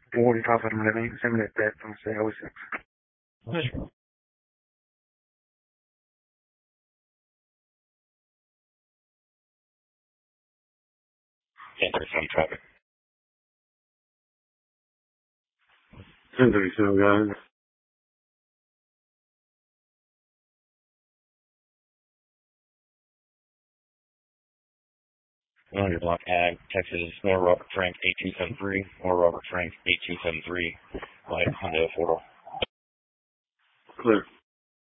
قول رافع الملايين سمنة التاعت فرنسية أو سكس. Enter some traffic. Century, so guys. On your block, Ag, Texas, more Robert Frank 8273, more Robert Frank 8273, light Honda 4. Clear.